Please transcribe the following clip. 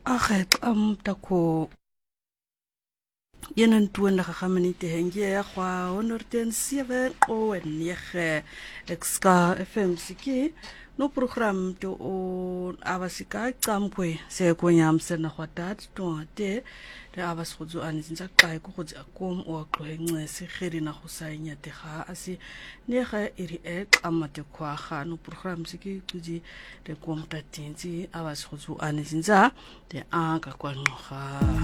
Age tako yenen tuan gagaminite hengie kwa 107 o en 9 exka FM siki no program to on avasika tsamkwe se kwenyam sena khwatat to te de avas khudzu anizinza kai ko khudzu akom o qhenxe se khiri na khusainya te kha asi ne kha iri e amate kwa kha no program siki tuji de kom tatinzi avas khudzu anizinza de anga kwa ngokha